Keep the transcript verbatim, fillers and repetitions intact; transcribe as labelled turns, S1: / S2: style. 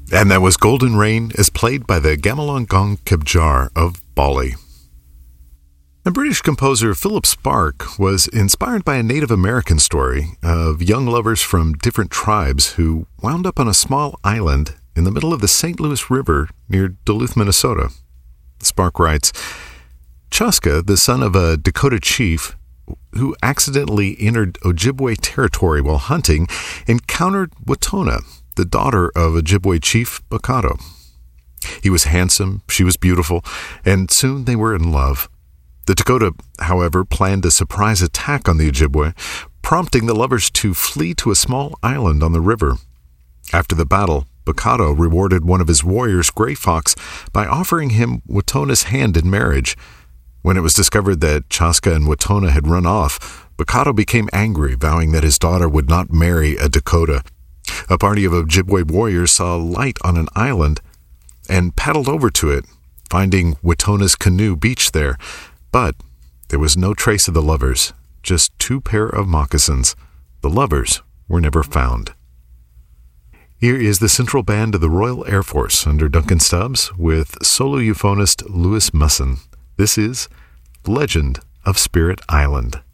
S1: And that was Golden Rain as played by the Gamelan Gong Kebjar of Bali. The British composer Philip Sparke was inspired by a Native American story of young lovers from different tribes who wound up on a small island in the middle of the Saint Louis River near Duluth, Minnesota. Sparke writes, Chaska, the son of a Dakota chief who accidentally entered Ojibwe territory while hunting, encountered Watona, the daughter of Ojibwe chief Bakato. He was handsome, she was beautiful, and soon they were in love. The Dakota, however, planned a surprise attack on the Ojibwe, prompting the lovers to flee to a small island on the river. After the battle, Bakato rewarded one of his warriors, Gray Fox, by offering him Watona's hand in marriage. When it was discovered that Chaska and Watona had run off, Bakato became angry, vowing that his daughter would not marry a Dakota. A party of Ojibwe warriors saw a light on an island and paddled over to it, finding Watona's canoe beached there. But there was no trace of the lovers, just two pair of moccasins. The lovers were never found. Here is the Central Band of the Royal Air Force under Duncan Stubbs with solo euphonist Louis Musson. This is Legend of Spirit Island.